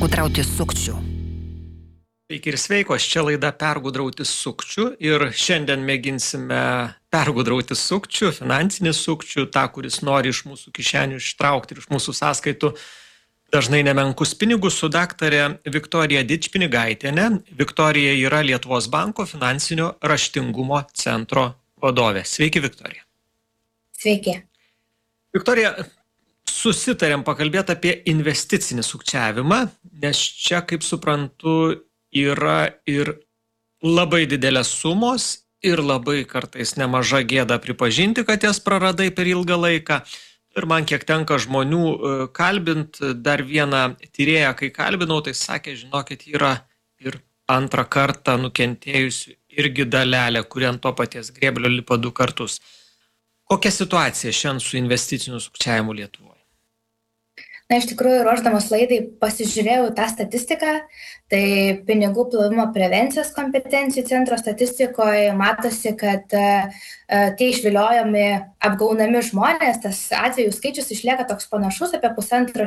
pergudrauti sukčių. Sveiki ir sveikos, čia laida Pergudrauti sukčių ir šiandien mėginsime pergudrauti sukčių, finansinį sukčių, tą, kuris nori iš mūsų kišenių ištraukti ir iš mūsų sąskaitų dažnai nemenkus pinigus, su daktarė Viktorija Dičpinigaitienė. Viktorija yra Lietuvos banko finansinio raštingumo centro vadovė. Sveiki, Viktorija. Sveiki. Viktorija, susitarėm pakalbėti apie investicinį sukčiavimą, nes čia, kaip suprantu, yra ir labai didelės sumos ir labai kartais nemaža gėda pripažinti, kad jas praradai per ilgą laiką. Ir man kiek tenka žmonių kalbint, dar vieną tyrėją, kai kalbinau, tai sakė, žinokit, yra ir antrą kartą nukentėjusių irgi dalelė, kuri ant to paties grėblio lipa 2 kartus. Kokia situacija šiandien su investiciniu sukčiavimu Lietuvoje? Na, iš tikrųjų, ruošdamas laidai pasižiūrėjau tą statistiką, tai pinigų plovimo prevencijos kompetencijų centro statistikoje matosi, kad tie išviliojami, apgaunami žmonės, tas atvejų skaičius išlieka toks panašus apie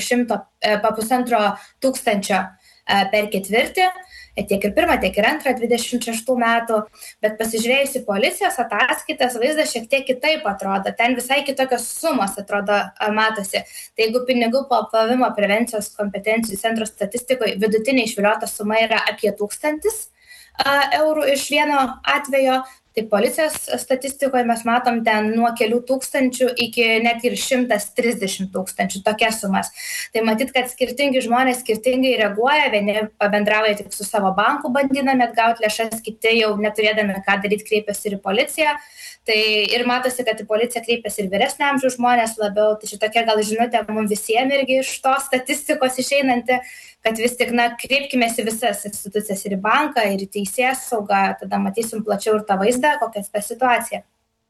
1,5 tūkstančio per ketvirtį, tiek ir pirmą, tiek ir antrą 26 metų, bet pasižiūrėjus į policijos ataskaitas, vaizdas šiek tiek kitaip atrodo, ten visai kitokios sumos atrodo matosi. Tai jeigu pinigų plovimo prevencijos kompetencijų centro statistikoje vidutinė išviliota suma yra apie 1000 eurų iš vieno atvejo, tai policijos statistikoje mes matom ten nuo kelių tūkstančių iki net ir 130 000, tokias sumas. Tai matyt, kad skirtingi žmonės skirtingai reaguoja, vieni pabendrauja tik su savo banku, bandydami atgauti lėšas, kiti jau neturėdami ką daryti kreipiasi ir į policiją. Tai ir matosi, kad į policiją kreipiasi ir vyresnio amžiaus žmonės labiau, tai šitokia gal žinutė mums visiems irgi iš tos statistikos išeinanti, kad vis tik, kreipkimės į visas institucijas, ir į banką, ir į teisėsaugą, tada matysim plačiau ir tą vaizdą, kokia ta situacija.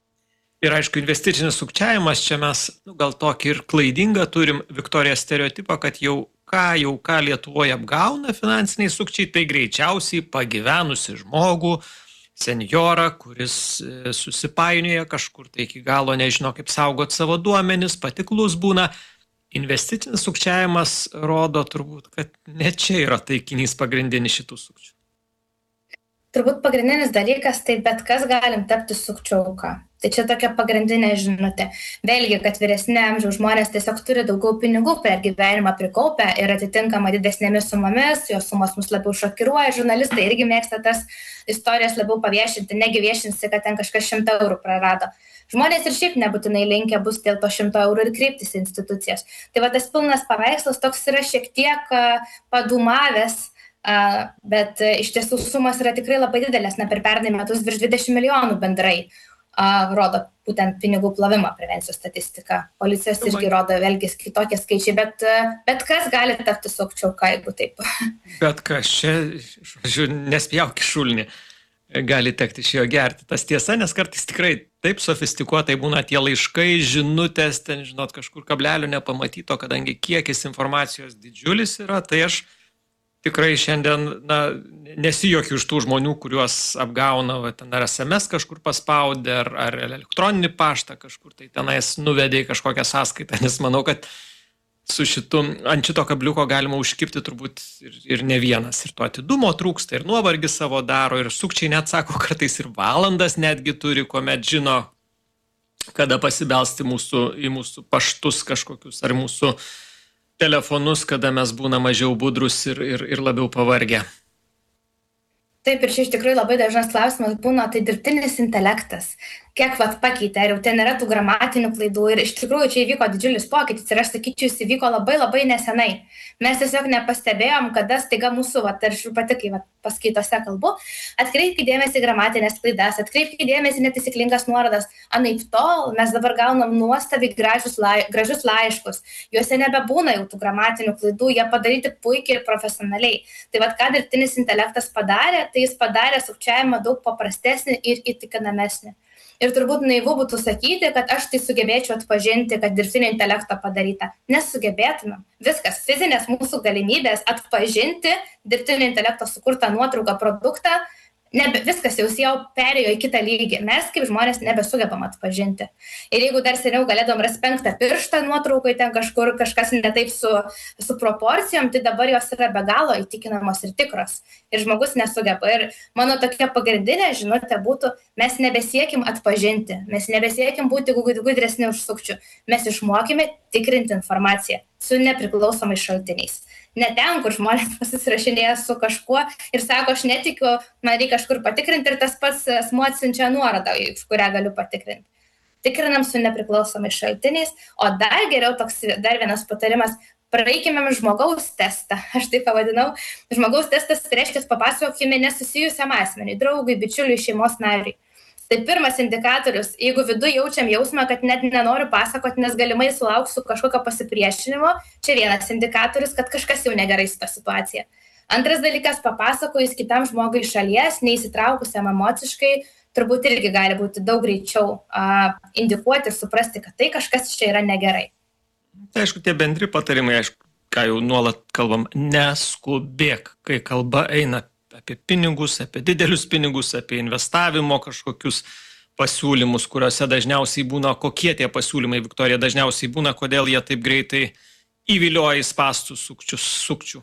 Ir aišku, investicinis sukčiavimas, čia mes gal tokį ir klaidingą turim, Viktorija, stereotipą, kad jau ką Lietuvoje apgauna finansiniai sukčiai, tai greičiausiai pagyvenusi žmogų, senjorą, kuris susipainioja kažkur, tai iki galo nežino, kaip saugot savo duomenis, patiklus būna. Investicinis sukčiavimas rodo turbūt, kad ne čia yra taikinys pagrindinis šitų sukčių. Turbūt pagrindinis dalykas, tai bet kas galim tapti sukčių auka. Tai čia tokia pagrindinė žinutė. Vėlgi, kad vyresni amžiaus žmonės tiesiog turi daugiau pinigų per gyvenimą prikaupę ir atitinkama didesnėmis sumomis, jos sumos mus labiau šokiruoja, žurnalistai irgi mėgsta tas istorijas labiau paviešinti, negi viešinsi, kad ten kažkas 100 eurų prarado. Žmonės ir šiaip nebūtinai linkę bus dėl to 100 eurų ir kreiptis į institucijas. Tai va tas pilnas paveikslas toks yra šiek tiek padūmavęs, bet iš tiesų sumas yra tikrai labai didelės, per pernai metus virš 20 milijonų bendrai rodo būtent pinigų plovimo prevencijos statistika. Policijos irgi rodo vėlgi kitokie skaičiai, bet kas gali tapti sukčių auka, jeigu taip. Bet kas čia, nespjauk į šulinį, gali tekti iš jo gerti. Tas tiesa, nes kartais tikrai taip sofistikuotai būna tie laiškai, žinutės, ten, žinot, kažkur kablelio nepamatyto, kadangi kiekis informacijos didžiulis yra, tai aš tikrai šiandien nesijokiu iš tų žmonių, kuriuos apgauna, ten ar SMS kažkur paspaudė, ar elektroninį paštą kažkur, tai tenais nuvedė į kažkokią sąskaitą, nes manau, kad ant šito kabliuko galima užkipti turbūt ir ne vienas. Ir to atidumo trūksta, ir nuovargis savo daro, ir sukčiai net sako, kartais ir valandas netgi turi, kuomet žino, kada pasibelsti į mūsų paštus kažkokius, ar mūsų telefonus, kada mes būna mažiau budrus ir labiau pavargę. Taip, ir čia iš tikrųjų labai dažnas klausimas būna, tai dirbtinis intelektas, kiek pakeitė, ar jau ten yra tų gramatinių klaidų, ir iš tikrųjų čia įvyko didžiulis pokytis, ir aš sakyčiau, jis įvyko labai nesenai. Mes tiesiog nepastebėjom, kada staiga mūsų, aš pati, kai paskaitose kalbu, atkreipkite dėmesį į gramatinės klaidas, atkreipkite dėmesį į netaisyklingas nuorodas. Anaip tol mes dabar gaunam nuostabiai gražius laiškus, juose nebebūna jau tų gramatinių klaidų, jie padaryti puikiai ir profesionaliai. Tai ką dirbtinis intelektas padarė, tai jis padarė sukčiavimą daug paprastesnį ir įtikinamesnį. Ir turbūt naivu būtų sakyti, kad aš tai sugebėčiau atpažinti, kad dirbtinio intelekto padaryta. Nesugebėtumėm. Viskas, fizinės mūsų galimybės atpažinti dirbtinio intelekto sukurtą nuotrauką produktą viskas jau perėjo į kitą lygį. Mes kaip žmonės nebesugebam atpažinti. Ir jeigu dar seniau galėdom rasti 5 pirštą nuotraukai, ten kažkur kažkas netaip su proporcijom, tai dabar jos yra be galo įtikinamos ir tikros. Ir žmogus nesugeba. Ir mano tokia pagrindinė žinutė būtų, mes nebesiekim atpažinti, mes nebesiekim būti gudresni už sukčių. Mes išmokime tikrinti informaciją su nepriklausomais šaltiniais. Ne ten, kur žmonės pasirašinėja su kažkuo ir sako, aš netikiu, man reikia kažkur patikrinti ir tas pats asmuo atsiunčia nuorodą, iš kurią galiu patikrinti. Tikrinam su nepriklausomais šaltiniais, o dar geriau dar vienas patarimas, praeikime žmogaus testą, aš tai pavadinau. Žmogaus testas tai reiškia papasakokime nesusijusiam asmeniui, draugui, bičiuliui, šeimos nariui. Tai pirmas indikatorius, jeigu viduje jaučiam jausmą, kad net nenoriu pasakoti, nes galimai sulauksiu kažkokio pasipriešinimo, čia vienas indikatorius, kad kažkas jau negerai su ta situacija. Antras dalykas, papasakojus kitam žmogui iš šalies, neįsitraukusiam emociškai, turbūt irgi gali būti daug greičiau indikuoti ir suprasti, kad tai kažkas čia yra negerai. Tai aišku, tie bendri patarimai, aišku, ką jau nuolat kalbam, neskubėk, kai kalba eina apie pinigus, apie didelius pinigus, apie investavimo kažkokius pasiūlymus, kuriuose dažniausiai būna, kokie tie pasiūlymai, Viktorija, dažniausiai būna, kodėl jie taip greitai įvilioja į spąstus sukčių.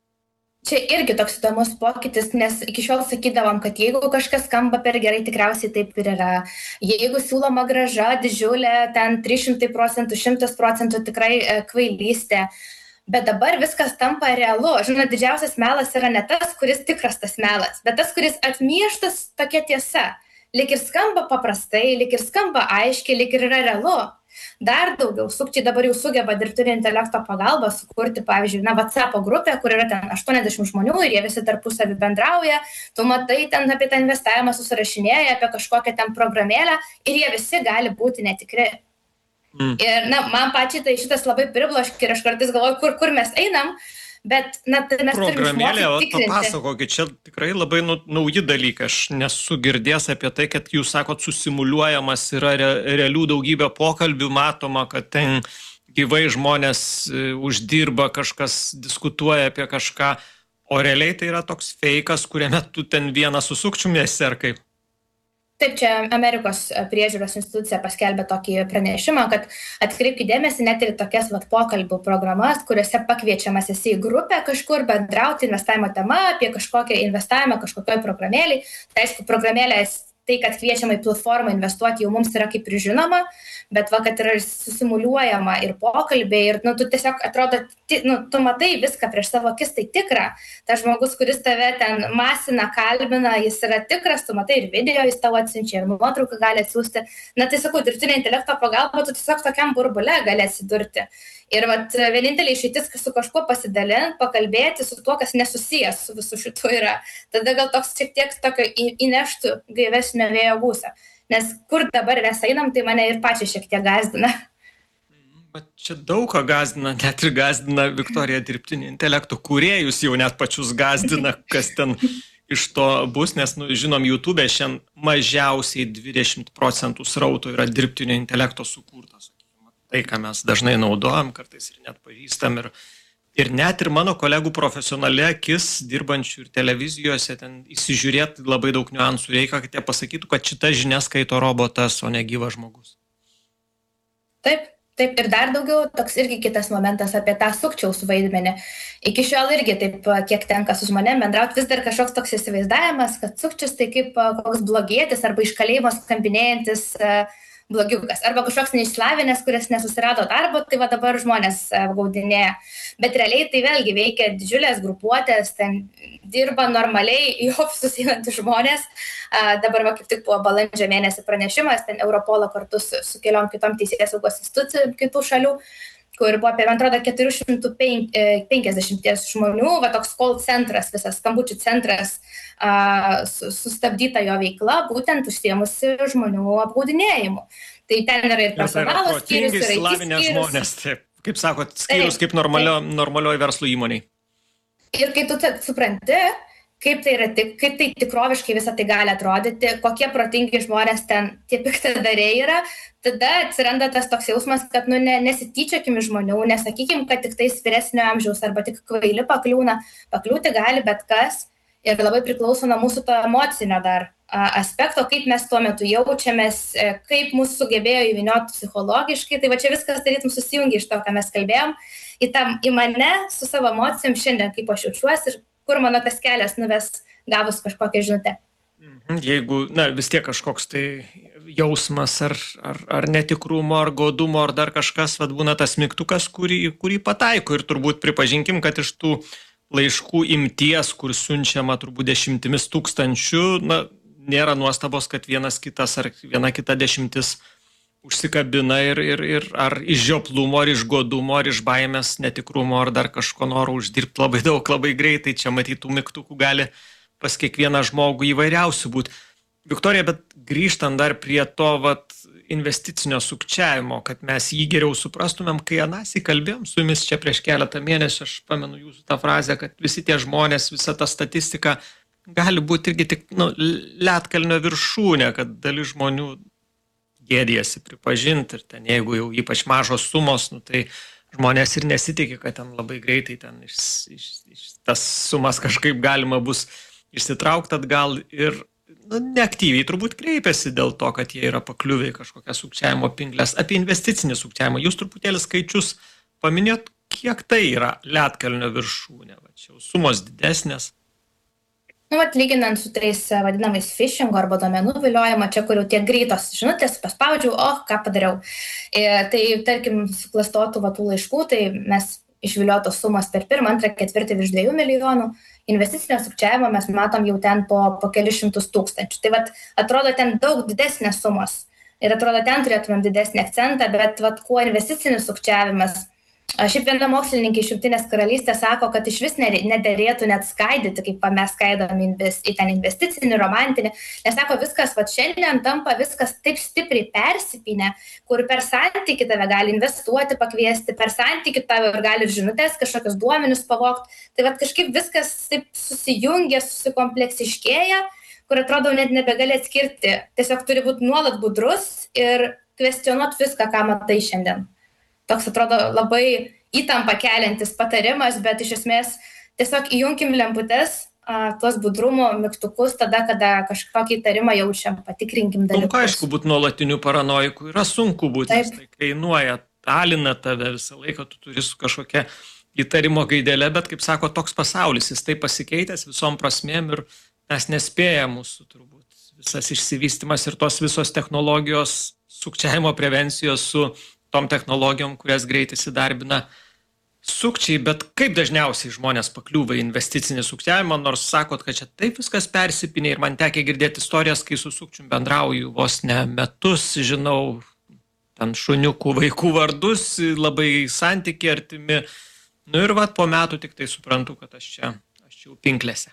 Čia irgi toks įdomus pokytis, nes iki šiol sakydavom, kad jeigu kažkas skamba per gerai, tikriausiai taip ir yra. Jeigu siūloma grąža didžiulė, ten 300%, 100% tikrai kvailystė. Bet dabar viskas tampa realu. Žinot, didžiausias melas yra ne tas, kuris tikras tas melas, bet tas, kuris atmieštas tokia tiesa. Lyg ir skamba paprastai, lyg ir skamba aiškiai, lyg ir yra realu. Dar daugiau, sukčiai dabar jau sugeba dirbtinio intelekto pagalbą sukurti, pavyzdžiui, WhatsApp grupę, kur yra ten 80 žmonių ir jie visi tarpusavį bendrauja, tu matai ten apie tą investavimą susirašinėja, apie kažkokią ten programėlę ir jie visi gali būti netikri. Ir, man pačiai tai šitas labai pribloškia ir aš kartais galvoju, kur mes einam, bet, tai mes turime išmokti tikrinti. Papasakokit, čia tikrai labai nauji dalykai. Aš nesu girdėjęs apie tai, kad jūs sakot, susimuliuojamas yra realių daugybė pokalbių, matoma, kad ten gyvai žmonės uždirba, kažkas diskutuoja apie kažką, o realiai tai yra toks feikas, kuriame tu ten vienas su sukčiumėsi ar kaip? Taip, čia Amerikos priežiūros institucija paskelbė tokį pranešimą, kad atkreipkite dėmesį net ir tokias pokalbių programas, kuriuose pakviečiamas esi į grupę kažkur bendrauti investavimo tema apie kažkokią investavimą kažkokioj programėlėj. Tai aišku, programėlės tai, kad kviečiama į platformą investuoti jau mums yra kaip ir žinoma, bet kad yra susimuliuojama ir pokalbiai ir tu tiesiog atrodo, tu matai viską prieš savo akis, tai tikra. Tas žmogus, kuris tave ten masina, kalbina, jis yra tikras, tu matai ir video, jis tau atsiunčia ir nuotrauką gali atsiųsti. Tai sakau, dirbtinio intelekto pagalba, tu tiesiog tokiam burbule gali atsidurti. Ir vienintelė išeitis, su kažkuo pasidalinti, pakalbėti su tuo, kas nesusijęs su visu šitu yra. Tada gal toks šiek tiek tokio įneštų gaivesnio vėjo gūsio. Nes kur dabar mes einam, tai mane ir pačiai šiek tiek gazdina. Bet čia daug ką gazdina, net ir gazdina Viktorija dirbtinio intelekto kūrėjus, jau net pačius gazdina, kas ten iš to bus, nes, žinom, YouTube šiandien mažiausiai 20% srauto yra dirbtinio intelekto sukurtas. Tai, ką mes dažnai naudojam, kartais ir net pažįstam. Ir net ir mano kolegų profesionali akis, dirbančių ir televizijose, ten įsižiūrėti labai daug niuansų reikia, kad jie pasakytų, kad šita žinia skaito robotas, o ne gyvas žmogus. Taip. Ir dar daugiau, toks irgi kitas momentas apie tą sukčiaus vaidmenį. Iki šiol irgi taip, kiek tenka su žmonėm bendrauti, vis dar kažkoks toks įsivaizdavimas, kad sukčius tai kaip koks blogietis arba iš kalėjimo skambinėjantis blogiukas. Arba kažkoks neišslavinęs, kuris nesusirado darbo, tai dabar žmonės apgaudinėja. Bet realiai tai vėlgi veikia didžiulės grupuotės, ten dirba normaliai į ofisus einantys žmonės. Dabar kaip tik buvo balandžio mėnesį pranešimas, ten Europolo kartu su keliom kitom teisėsaugos institucijom kitų šalių, kur buvo apie, man atrodo, 450 žmonių, toks call centras, visas skambučių centras, sustabdyta jo veikla, būtent užsiėmusi žmonių apgaudinėjimu. Tai ten yra ir personalo skyrius, ir IT skyrius. Žmonės, taip, kaip sakot, skyrius kaip normalioj verslo įmoniai. Ir kai tu supranti, kaip tai tikroviškai visą tai gali atrodyti, kokie protingi žmonės ten tie piktadariai yra, tada atsiranda tas toks jausmas, kad nesityčiokim iš žmonių, nesakykim, kad tik tais vyresnio amžiaus arba tik kvaili pakliūna, pakliūti gali bet kas. Ir labai priklauso nuo mūsų to emocinio dar aspekto, kaip mes tuo metu jaučiamės, kaip mūsų sugebėjo įvinioti psichologiškai. Tai va čia viskas tarytum susijungia iš to, ką mes kalbėjom, į mane su savo emocijom šiandien, kaip aš jaučiuosi ir kur mano tas kelias nuves gavus kažkokią žinutę. Jeigu, vis tiek kažkoks tai jausmas ar netikrumo, ar godumo, ar dar kažkas, būna tas mygtukas, kurį pataiko. Ir turbūt pripažinkim, kad iš tų laiškų imties, kur siunčiama turbūt 10 tūkstančių, nėra nuostabos, kad vienas kitas ar viena kita 10 užsikabina ir ar iš žioplumo, ar iš godumo, ar iš baimės, netikrumo, ar dar kažko noro uždirbti labai daug, labai greitai. Čia matytų mygtukų gali pas kiekvieną žmogų įvairiausių būti. Viktorija, bet grįžtant dar prie to investicinio sukčiavimo, kad mes jį geriau suprastumėm, kai anąsyk kalbėjom su jumis čia prieš keletą mėnesių, aš pamenu jūsų tą frazę, kad visi tie žmonės, visa ta statistika gali būti irgi tik ledkalnio viršūnė, kad dalis žmonių gėdijasi pripažinti ir ten, jeigu jau ypač mažos sumos, tai žmonės ir nesitikė, kad ten labai greitai ten tas sumas kažkaip galima bus išsitraukti atgal ir neaktyviai turbūt kreipiasi dėl to, kad jie yra pakliuvę į kažkokią sukčiavimo pinklės. Apie investicinį sukčiavimą jūs truputėlį skaičius paminėt, kiek tai yra ledkalnio viršūnė, čia jau sumos didesnės. Lyginant su tais vadinamais phishingo arba duomenų viliojimo, čia kur jau tiek greitos žinutės, paspaudžiau, ką padariau. Tai tarkim, suklastotų tų laiškų, tai mes išviliotos sumos per pirmą, antrą, ketvirtį virš 2 milijonų. Investicinio sukčiavimo mes matom jau ten po kelius šimtus tūkstančių. Tai atrodo ten daug didesnės sumos ir atrodo ten turėtumėm didesnį akcentą, bet kuo investicinis sukčiavimas. Šiaip viena mokslininkė iš Jungtinės karalystės sako, kad iš vis nederėtų net skaidyti, kaip mes skaidom į ten investicinį, romantinį, nes sako, viskas šiandien tampa viskas taip stipriai persipynę, kur per santykį tave gali investuoti, pakviesti, per santykį tave ir gali ir žinutės, kažkokius duomenis pavogti. Tai kažkaip viskas taip susijungia, susikompleksiškėja, kur atrodo net nebegali atskirti. Tiesiog turi būti nuolat budrus ir kvestionuoti viską, ką matai šiandien. Toks atrodo labai įtampą keliantis patarimas, bet iš esmės tiesiog įjunkim lemputes, tuos budrumo mygtukus tada, kada kažkokį įtarimą jaučiam, patikrinkim dalykus. Sunku, aišku, būti nuolatiniu paranoiku, yra sunku būti, nes tai kainuoja, alina tave visą laiką, tu turi su kažkokia įtarimo gaidelė, bet kaip sako, toks pasaulis, jis taip pasikeitęs visom prasmėm ir mes nespėjam mūsų turbūt visas išsivystymas ir tos visos technologijos, sukčiavimo prevencijos su tom technologijom, kurias greit įsidarbina sukčiai, bet kaip dažniausiai žmonės pakliūva į investicinį sukčiavimą, nors sakot, kad čia taip viskas persipinė ir man tekia girdėti istorijas, kai su sukčium bendrauju vos ne metus, žinau, ten šuniukų, vaikų vardus, labai santykiai artimi, ir po metų tik tai suprantu, kad aš čia jau pinklėse.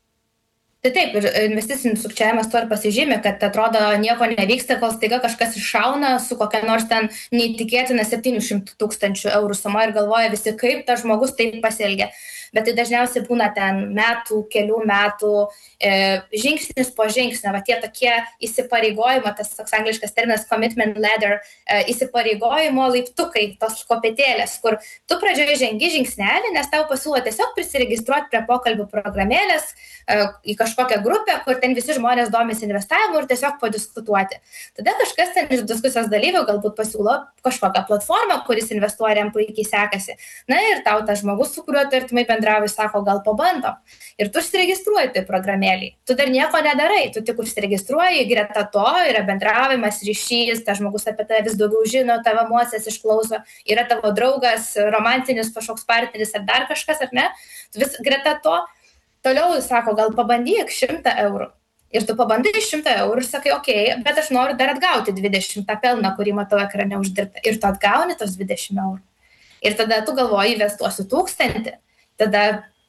Tai taip, ir investicinis sukčiavimas tuo ir pasižymi, kad atrodo nieko nevyksta, kol staiga kažkas iššauna su kokia nors ten neįtikėtina 700 000 eurų suma ir galvoja visi, kaip tas žmogus taip pasielgia. Bet tai dažniausiai būna ten metų, kelių metų, žingsnis po žingsnio, tie tokie įsipareigojimo, tas toks angliškas terminas commitment ladder, įsipareigojimo laiptukai, tos kopėtėlės, kur tu pradžioje žengi žingsnelį, nes tau pasiūlo tiesiog prisiregistruoti prie pokalbių programėlės į kažkokią grupę, kur ten visi žmonės domisi investavimu ir tiesiog padiskutuoti. Tada kažkas ten iš diskusijos dalyvių galbūt pasiūlo kažkokią platformą, kuris investuoja ir jam puikiai sekasi. Na ir tau tas žmogus, su kuriuo tu artimai bendrauji, sako, gal pabandom. Ir tu užsiregistruoji tai programėlį. Tu dar nieko nedarai, tu tik užsiregistruoji, greta to yra bendravimas, ryšys, tas žmogus apie tave vis daugiau žino, tavo emocijas išklauso, yra tavo draugas, romantinis kažkoks partneris ar dar kažkas, ar ne? Tu vis greta to, toliau sako, gal pabandyk 100 eurų. Ir tu pabandai 100 eurų ir sakai, okei, bet aš noriu dar atgauti 20 tą pelną, kurį matau ekrane uždirbtą. Ir tu atgauni tos 20 eurų. Ir tada tu galvoji, investuosiu 1000, tada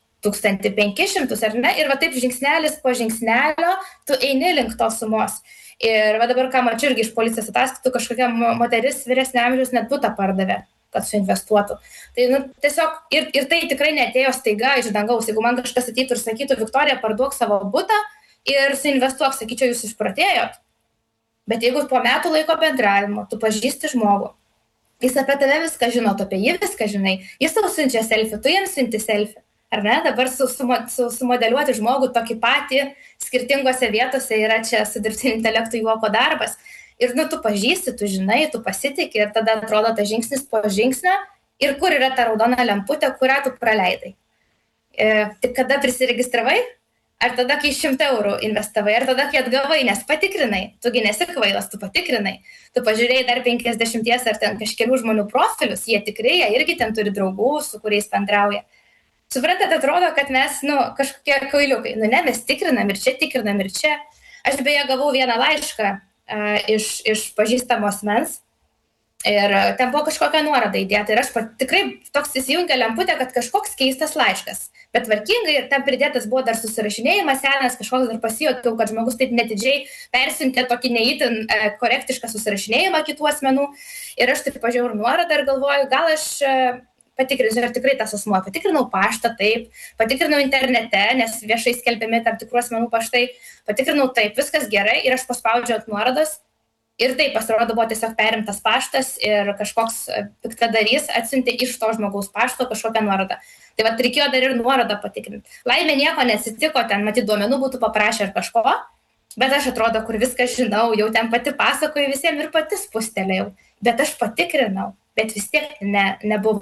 1500, ar ne? Ir taip žingsnelis po žingsnelio tu eini link tos sumos. Ir dabar, ką mačiau irgi iš policijos ataskaitų, kažkokia moteris vyresnio amžiaus net butą pardavė, kad suinvestuotų. Tai tiesiog, ir tai tikrai neatėjo staiga iš dangaus. Jeigu man kažkas ateitų ir sakytų, Viktorija, parduok savo butą ir suinvestuok, sakyčiau, jūs išprotėjot. Bet jeigu po metų laiko bendravimo, tu pažįsti žmogų, jis apie tave viską žino, tu apie jį viską žinai, jis tau siunčia selfie, tu jam siunti selfie. ar ne? Dabar sumodeliuoti žmogų tokį patį skirtingose vietose yra čia su dirbtiniu intelektu juoko darbas. Ir tu pažįsti, tu žinai, tu pasitiki ir tada atrodo tas žingsnis po žingsnio ir kur yra ta raudona lemputė, kurią tu praleidai. Tik kada prisiregistravai, ar tada, kai 100 eurų investavai, ar tada, kai atgavai, nes patikrinai, tugi nesi kvailas, tu patikrinai, tu pažiūrėjai dar 50 ar ten kažkelių žmonių profilius, jie tikrai, jie irgi ten turi draugų, su kuriais bendrauja. Suprantat, atrodo, kad mes, kažkokie kvailiukai, ne, mes tikrinam ir čia. Aš beje gavau vieną laišką iš pažįstamos mens ir ten buvo kažkokia nuoroda įdėta ir aš tikrai toks įsijungia lemputė, kad kažkoks keistas laiškas, bet tvarkingai ir ten pridėtas buvo dar susirašinėjimas senas, kažkoks dar pasijuokiau, kad žmogus taip netidžiai persiuntė tokį neįtin korektišką susirašinėjimą kitų asmenų ir aš taip pažiūrėjau nuorodą ir galvoju, gal aš patikrinsiu, ar tikrai tas asmuo, patikrinau paštą taip, patikrinau internete, nes viešai skelbiami tam tikrų asmenų paštai, patikrinau taip, viskas gerai ir aš paspaudžiu ant nuorodos. Ir taip, pasirodo, buvo tiesiog perimtas paštas ir kažkoks piktadarys atsiuntė iš to žmogaus pašto kažkokią nuorodą. Tai reikėjo dar ir nuorodą patikrinti. Laimė nieko neatsitiko, ten matyt duomenų būtų paprašę ar kažko, bet aš atrodo, kur viską žinau, jau ten pati pasakoju visiems ir pati spustelėjau. Bet aš patikrinau, bet vis tiek nebuvo